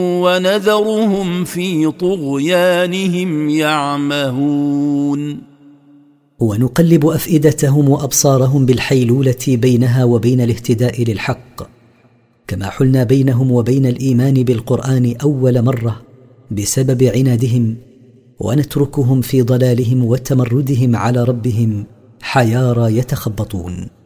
ونذرهم في طغيانهم يعمهون. ونقلب أفئدتهم وأبصارهم بالحيلولة بينها وبين الاهتداء للحق، كما حلنا بينهم وبين الإيمان بالقرآن أول مرة بسبب عنادهم، ونتركهم في ضلالهم وتمردهم على ربهم حيارى يتخبطون.